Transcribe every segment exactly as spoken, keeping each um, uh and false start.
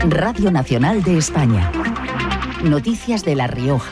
Radio Nacional de España. Noticias de La Rioja.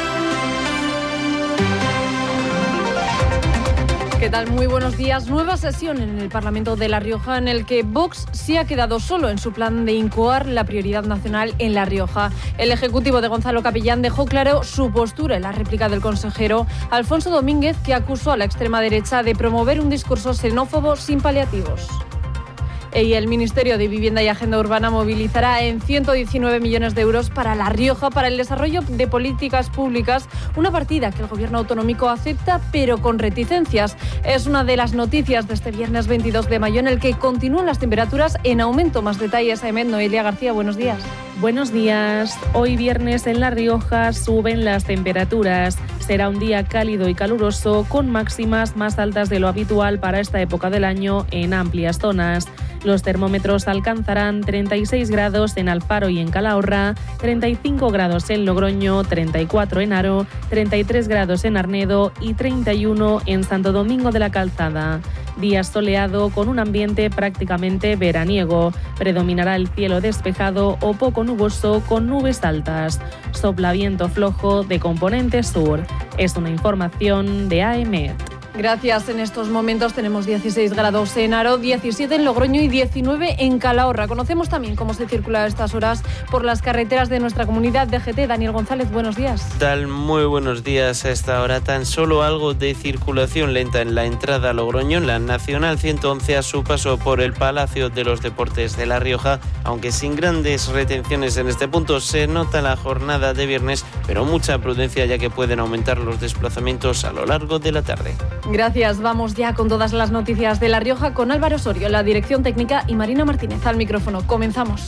¿Qué tal? Muy buenos días. Nueva sesión en el Parlamento de La Rioja en el que Vox se ha quedado solo en su plan de incoar la prioridad nacional en La Rioja. El Ejecutivo de Gonzalo Capellán dejó claro su postura en la réplica del consejero Alfonso Domínguez, que acusó a la extrema derecha de promover un discurso xenófobo sin paliativos. Y el Ministerio de Vivienda y Agenda Urbana movilizará en ciento diecinueve millones de euros para La Rioja para el desarrollo de políticas públicas, una partida que el Gobierno autonómico acepta pero con reticencias. Es una de las noticias de este viernes veintidós de mayo en el que continúan las temperaturas en aumento. Más detalles, Aemet. Noelia García, buenos días. Buenos días. Hoy viernes en La Rioja suben las temperaturas. Será un día cálido y caluroso con máximas más altas de lo habitual para esta época del año en amplias zonas. Los termómetros alcanzarán treinta y seis grados en Alfaro y en Calahorra, treinta y cinco grados en Logroño, treinta y cuatro en Haro, treinta y tres grados en Arnedo y treinta y uno en Santo Domingo de la Calzada. Día soleado con un ambiente prácticamente veraniego. Predominará el cielo despejado o poco nuboso con nubes altas. Sopla viento flojo de componente sur. Es una información de Aemet. Gracias. En estos momentos tenemos dieciséis grados en Haro, diecisiete en Logroño y diecinueve en Calahorra. Conocemos también cómo se circula a estas horas por las carreteras de nuestra comunidad D G T. Daniel González, buenos días. Tal, muy buenos días. A esta hora tan solo algo de circulación lenta en la entrada a Logroño, en la Nacional ciento once a su paso por el Palacio de los Deportes de La Rioja, aunque sin grandes retenciones en este punto. Se nota la jornada de viernes, pero mucha prudencia ya que pueden aumentar los desplazamientos a lo largo de la tarde. Gracias. Vamos ya con todas las noticias de La Rioja con Álvaro Osorio, la dirección técnica, y Marina Martínez al micrófono. Comenzamos.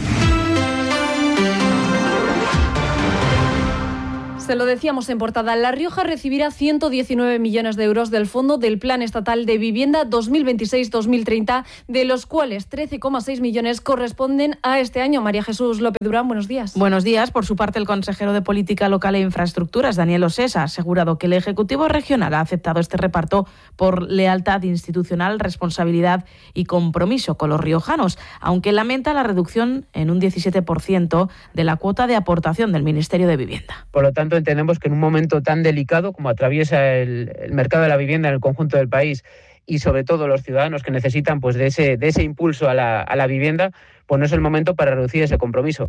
Se lo decíamos en portada, La Rioja recibirá ciento diecinueve millones de euros del Fondo del Plan Estatal de Vivienda dos mil veintiséis dos mil treinta, de los cuales trece coma seis millones corresponden a este año. María Jesús López Durán, buenos días. Buenos días. Por su parte, el consejero de Política Local e Infraestructuras, Daniel Osés, ha asegurado que el Ejecutivo Regional ha aceptado este reparto por lealtad institucional, responsabilidad y compromiso con los riojanos, aunque lamenta la reducción en un diecisiete por ciento de la cuota de aportación del Ministerio de Vivienda. Por lo tanto, entendemos que en un momento tan delicado como atraviesa el, el mercado de la vivienda en el conjunto del país y sobre todo los ciudadanos que necesitan pues de ese, de ese impulso a la, a la vivienda, pues no es el momento para reducir ese compromiso.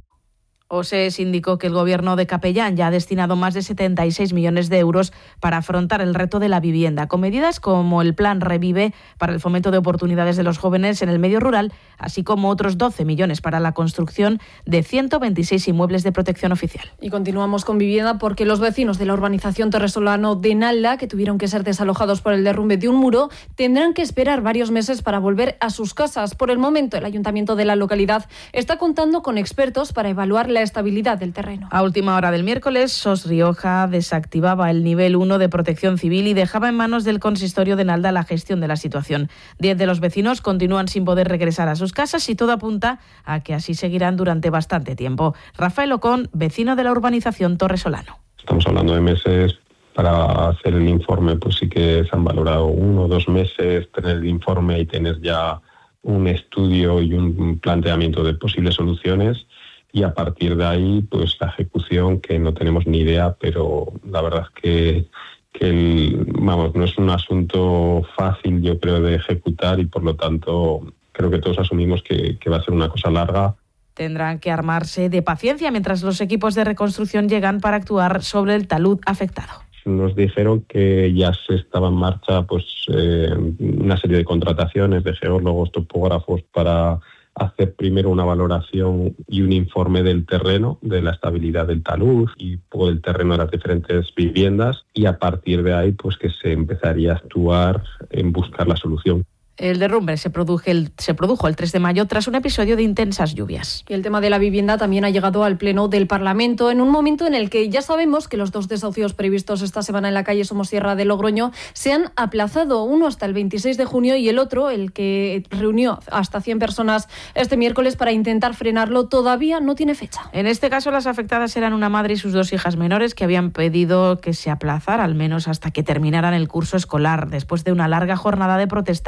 Osés indicó que el Gobierno de Capellán ya ha destinado más de setenta y seis millones de euros para afrontar el reto de la vivienda, con medidas como el Plan Revive para el fomento de oportunidades de los jóvenes en el medio rural, así como otros doce millones para la construcción de ciento veintiséis inmuebles de protección oficial. Y continuamos con vivienda porque los vecinos de la urbanización Torresolano de Nalda, que tuvieron que ser desalojados por el derrumbe de un muro, tendrán que esperar varios meses para volver a sus casas. Por el momento, el ayuntamiento de la localidad está contando con expertos para evaluar la estabilidad del terreno. A última hora del miércoles, SOS Rioja desactivaba el nivel uno de protección civil y dejaba en manos del consistorio de Nalda la gestión de la situación. Diez de los vecinos continúan sin poder regresar a sus casas y todo apunta a que así seguirán durante bastante tiempo. Rafael Ocón, vecino de la urbanización Torresolano. Estamos hablando de meses. Para hacer el informe, pues sí que se han valorado uno o dos meses, tener el informe y tener ya un estudio y un planteamiento de posibles soluciones. Y a partir de ahí, pues la ejecución, que no tenemos ni idea, pero la verdad es que, que el, vamos, no es un asunto fácil, yo creo, de ejecutar y por lo tanto creo que todos asumimos que, que va a ser una cosa larga. Tendrán que armarse de paciencia mientras los equipos de reconstrucción llegan para actuar sobre el talud afectado. Nos dijeron que ya se estaba en marcha pues eh, una serie de contrataciones de geólogos, topógrafos para hacer primero una valoración y un informe del terreno, de la estabilidad del talud y por el terreno de las diferentes viviendas, y a partir de ahí pues que se empezaría a actuar en buscar la solución. El derrumbe se produjo, el, se produjo el tres de mayo tras un episodio de intensas lluvias. Y el tema de la vivienda también ha llegado al Pleno del Parlamento en un momento en el que ya sabemos que los dos desahucios previstos esta semana en la calle Somosierra de Logroño se han aplazado, uno hasta el veintiséis de junio y el otro, el que reunió hasta cien personas este miércoles para intentar frenarlo, todavía no tiene fecha. En este caso, las afectadas eran una madre y sus dos hijas menores que habían pedido que se aplazara al menos hasta que terminaran el curso escolar, después de una larga jornada de protesta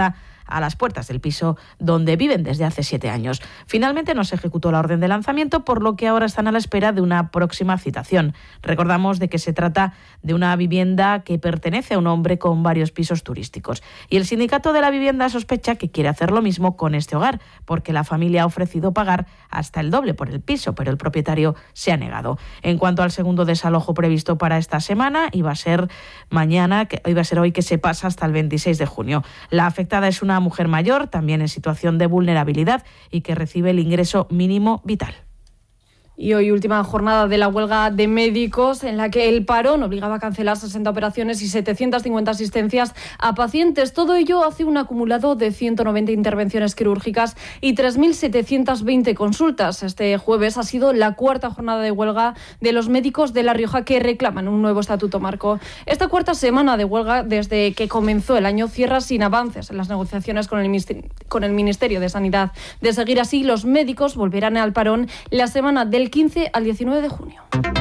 a las puertas del piso donde viven desde hace siete años. Finalmente no se ejecutó la orden de lanzamiento, por lo que ahora están a la espera de una próxima citación. Recordamos de que se trata de una vivienda que pertenece a un hombre con varios pisos turísticos. Y el sindicato de la vivienda sospecha que quiere hacer lo mismo con este hogar, porque la familia ha ofrecido pagar hasta el doble por el piso, pero el propietario se ha negado. En cuanto al segundo desalojo previsto para esta semana, iba a ser mañana, que iba a ser hoy, que se pasa hasta el veintiséis de junio. La afectada es una mujer mayor, también en situación de vulnerabilidad y que recibe el ingreso mínimo vital. Y hoy última jornada de la huelga de médicos en la que el parón obligaba a cancelar sesenta operaciones y setecientas cincuenta asistencias a pacientes. Todo ello hace un acumulado de ciento noventa intervenciones quirúrgicas y tres mil setecientas veinte consultas. Este jueves ha sido la cuarta jornada de huelga de los médicos de La Rioja que reclaman un nuevo estatuto marco. Esta cuarta semana de huelga desde que comenzó el año cierra sin avances en las negociaciones con el Ministerio, con el Ministerio de Sanidad. De seguir así, los médicos volverán al parón la semana del quince al diecinueve de junio.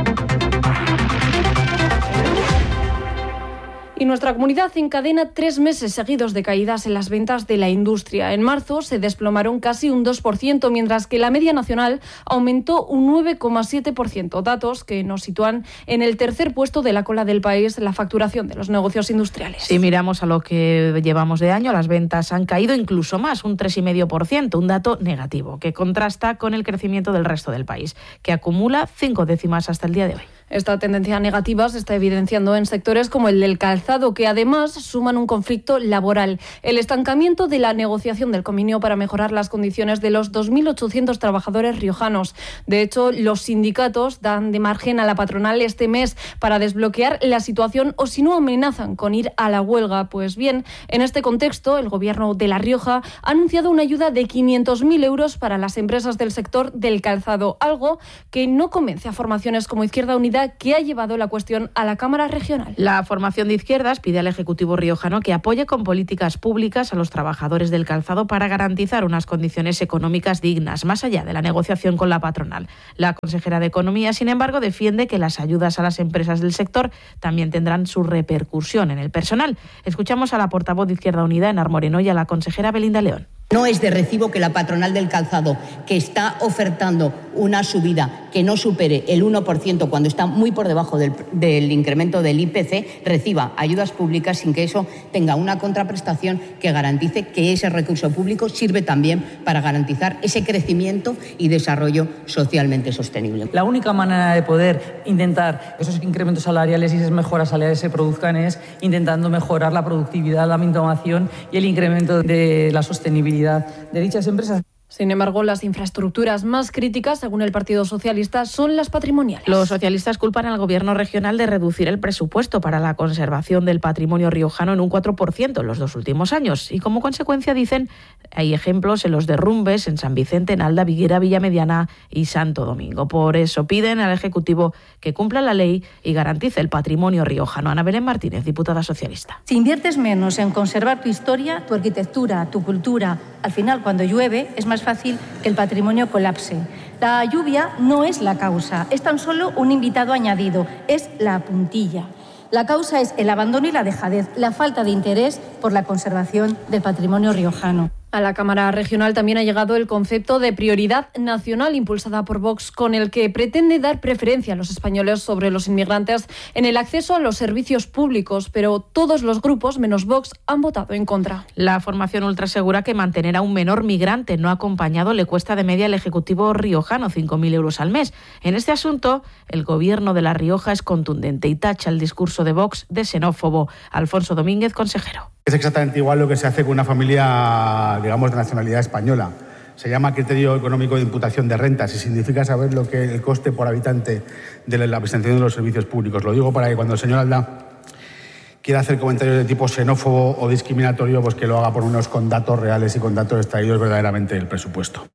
Y nuestra comunidad encadena tres meses seguidos de caídas en las ventas de la industria. En marzo se desplomaron casi un dos por ciento, mientras que la media nacional aumentó un nueve coma siete por ciento. Datos que nos sitúan en el tercer puesto de la cola del país en la facturación de los negocios industriales. Si miramos a lo que llevamos de año, las ventas han caído incluso más, un tres coma cinco por ciento, un dato negativo, que contrasta con el crecimiento del resto del país, que acumula cinco décimas hasta el día de hoy. Esta tendencia negativa se está evidenciando en sectores como el del calzado, que además suman un conflicto laboral. El estancamiento de la negociación del convenio para mejorar las condiciones de los dos mil ochocientos trabajadores riojanos. De hecho, los sindicatos dan de margen a la patronal este mes para desbloquear la situación, o si no amenazan con ir a la huelga. Pues bien, en este contexto, el Gobierno de La Rioja ha anunciado una ayuda de quinientos mil euros para las empresas del sector del calzado, algo que no convence a formaciones como Izquierda Unida, que ha llevado la cuestión a la Cámara Regional. La formación de izquierdas pide al Ejecutivo riojano que apoye con políticas públicas a los trabajadores del calzado para garantizar unas condiciones económicas dignas, más allá de la negociación con la patronal. La consejera de Economía, sin embargo, defiende que las ayudas a las empresas del sector también tendrán su repercusión en el personal. Escuchamos a la portavoz de Izquierda Unida, Enar Moreno, y a la consejera Belinda León. No es de recibo que la patronal del calzado, que está ofertando una subida que no supere el uno por ciento cuando está muy por debajo del, del incremento del I P C, reciba ayudas públicas sin que eso tenga una contraprestación que garantice que ese recurso público sirve también para garantizar ese crecimiento y desarrollo socialmente sostenible. La única manera de poder intentar esos incrementos salariales y esas mejoras salariales se produzcan es intentando mejorar la productividad, la innovación y el incremento de la sostenibilidad de dichas empresas. Sin embargo, las infraestructuras más críticas, según el Partido Socialista, son las patrimoniales. Los socialistas culpan al Gobierno regional de reducir el presupuesto para la conservación del patrimonio riojano en un cuatro por ciento en los dos últimos años. Y como consecuencia, dicen, hay ejemplos en los derrumbes en San Vicente, en Alda, Viguera, Villamediana y Santo Domingo. Por eso piden al Ejecutivo que cumpla la ley y garantice el patrimonio riojano. Ana Belén Martínez, diputada socialista. Si inviertes menos en conservar tu historia, tu arquitectura, tu cultura, al final, cuando llueve, es más fácil que el patrimonio colapse. La lluvia no es la causa, es tan solo un invitado añadido, es la puntilla. La causa es el abandono y la dejadez, la falta de interés por la conservación del patrimonio riojano. A la Cámara Regional también ha llegado el concepto de prioridad nacional impulsada por Vox, con el que pretende dar preferencia a los españoles sobre los inmigrantes en el acceso a los servicios públicos, pero todos los grupos, menos Vox, han votado en contra. La formación ultra asegura que mantener a un menor migrante no acompañado le cuesta de media al Ejecutivo riojano cinco mil euros al mes. En este asunto, el Gobierno de La Rioja es contundente y tacha el discurso de Vox de xenófobo. Alfonso Domínguez, consejero. Es exactamente igual lo que se hace con una familia, digamos, de nacionalidad española. Se llama criterio económico de imputación de rentas y significa saber lo que el coste por habitante de la prestación de los servicios públicos. Lo digo para que cuando el señor Alda quiera hacer comentarios de tipo xenófobo o discriminatorio, pues que lo haga por unos con datos reales y con datos extraídos verdaderamente del presupuesto.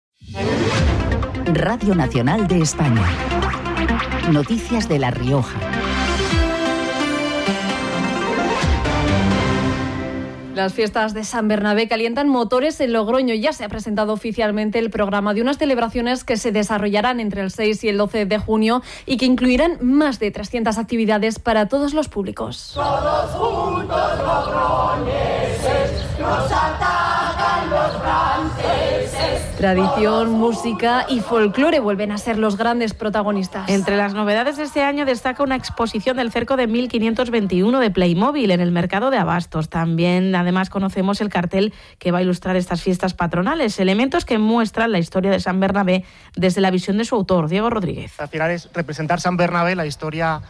Radio Nacional de España. Noticias de La Rioja. Las fiestas de San Bernabé calientan motores en Logroño. Ya se ha presentado oficialmente el programa de unas celebraciones que se desarrollarán entre el seis y el doce de junio y que incluirán más de trescientas actividades para todos los públicos. Todos juntos, logroñeses, nos ataca Tradición, música y folclore vuelven a ser los grandes protagonistas. Entre las novedades de este año destaca una exposición del cerco de mil quinientos veintiuno de Playmobil en el mercado de Abastos. También, además, conocemos el cartel que va a ilustrar estas fiestas patronales, elementos que muestran la historia de San Bernabé desde la visión de su autor, Diego Rodríguez. Al final es representar San Bernabé, la historia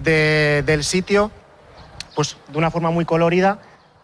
de, del sitio, pues de una forma muy colorida,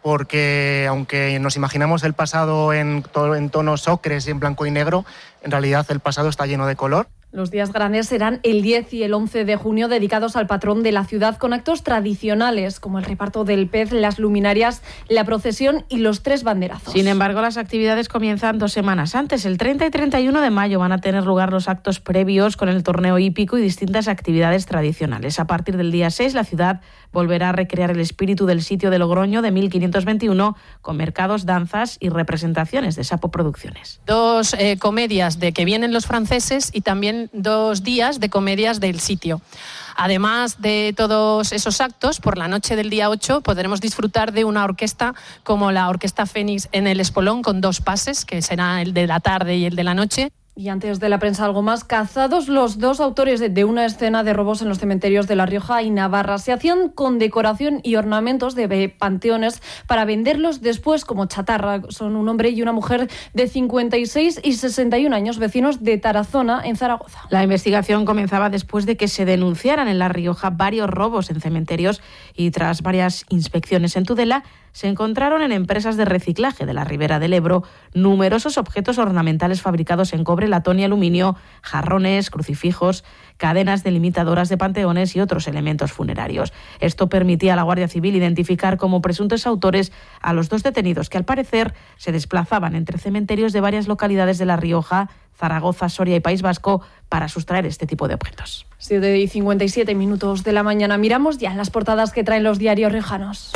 porque aunque nos imaginamos el pasado en, to- en tonos ocres y en blanco y negro, en realidad el pasado está lleno de color. Los días grandes serán el diez y el once de junio, dedicados al patrón de la ciudad, con actos tradicionales como el reparto del pez, las luminarias, la procesión y los tres banderazos. Sin embargo, las actividades comienzan dos semanas antes. El treinta y treinta y uno de mayo van a tener lugar los actos previos con el torneo hípico y distintas actividades tradicionales. A partir del día seis, la ciudad volverá a recrear el espíritu del sitio de Logroño de mil quinientos veintiuno con mercados, danzas y representaciones de Sapo Producciones. Dos eh, comedias de que vienen los franceses y también dos días de comedias del sitio. Además de todos esos actos, por la noche del día ocho podremos disfrutar de una orquesta como la Orquesta Fénix en el Espolón, con dos pases, que será el de la tarde y el de la noche. Y antes de la prensa, algo más. Cazados los dos autores de una escena de robos en los cementerios de La Rioja y Navarra. Se hacían con decoración y ornamentos de panteones para venderlos después como chatarra. Son un hombre y una mujer de cincuenta y seis y sesenta y un años, vecinos de Tarazona, en Zaragoza. La investigación comenzaba después de que se denunciaran en La Rioja varios robos en cementerios y tras varias inspecciones en Tudela se encontraron en empresas de reciclaje de la Ribera del Ebro numerosos objetos ornamentales fabricados en cobre, latón y aluminio, jarrones, crucifijos, cadenas delimitadoras de panteones y otros elementos funerarios. Esto permitía a la Guardia Civil identificar como presuntos autores a los dos detenidos que, al parecer, se desplazaban entre cementerios de varias localidades de La Rioja, Zaragoza, Soria y País Vasco para sustraer este tipo de objetos. siete y cincuenta y siete minutos de la mañana. Miramos ya las portadas que traen los diarios riojanos.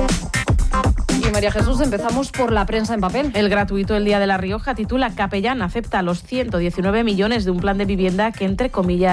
Y María Jesús, empezamos por la prensa en papel. El gratuito El Día de La Rioja titula: Capellán acepta los ciento diecinueve millones de un plan de vivienda que, entre comillas,